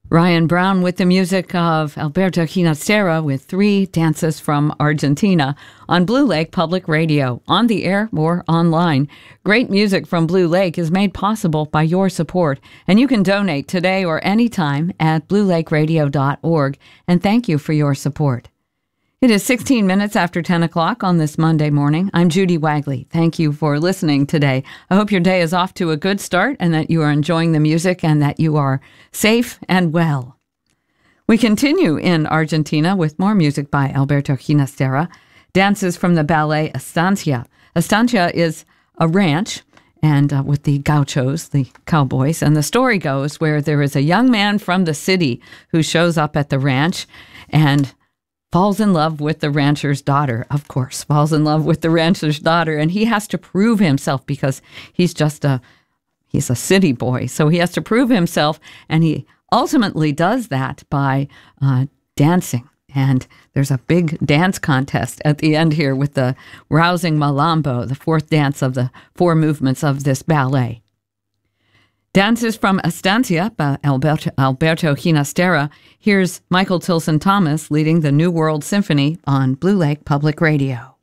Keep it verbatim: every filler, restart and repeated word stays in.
Ryan Brown with the music of Alberto Ginastera with Three Dances from Argentina on Blue Lake Public Radio, on the air or online. Great music from Blue Lake is made possible by your support, and you can donate today or anytime at blue lake radio dot org, and thank you for your support. It is sixteen minutes after ten o'clock on this Monday morning. I'm Judy Wagley. Thank you for listening today. I hope your day is off to a good start and that you are enjoying the music and that you are safe and well. We continue in Argentina with more music by Alberto Ginastera, dances from the ballet Estancia. Estancia is a ranch and uh, with the gauchos, the cowboys, and the story goes where there is a young man from the city who shows up at the ranch and falls in love with the rancher's daughter, of course, falls in love with the rancher's daughter, and he has to prove himself because he's just a, he's a city boy. So he has to prove himself, and he ultimately does that by uh, dancing. And there's a big dance contest at the end here with the rousing Malambo, the fourth dance of the four movements of this ballet. Dances from Estancia by Alberto, Alberto Ginastera. Here's Michael Tilson Thomas leading the New World Symphony on Blue Lake Public Radio.